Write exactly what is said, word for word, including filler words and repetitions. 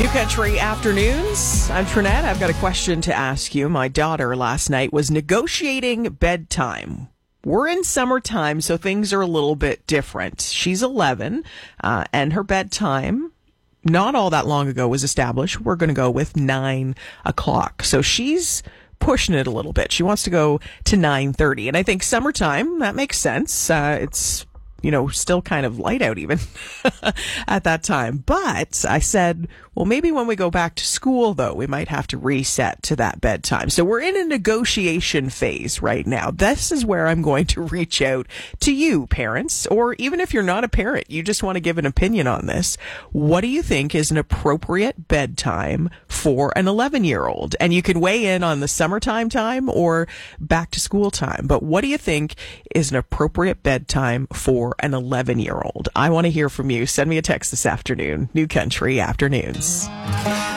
New Country Afternoons. I'm Trinette. I've got a question to ask you. My daughter last night was negotiating bedtime. We're in summertime, so things are a little bit different. She's eleven, uh, and her bedtime, not all that long ago, was established. We're going to go with nine o'clock. So she's pushing it a little bit. She wants to go to nine thirty. And I think summertime, that makes sense. Uh, it's you know, still kind of light out even at that time. But I said, well, maybe when we go back to school, though, we might have to reset to that bedtime. So we're in a negotiation phase right now. This is where I'm going to reach out to you, parents, or even if you're not a parent, you just want to give an opinion on this. What do you think is an appropriate bedtime for an eleven-year-old? And you can weigh in on the summertime time or back to school time. But what do you think is an appropriate bedtime for an eleven-year-old? I want to hear from you. Send me a text this afternoon. New Country Afternoons.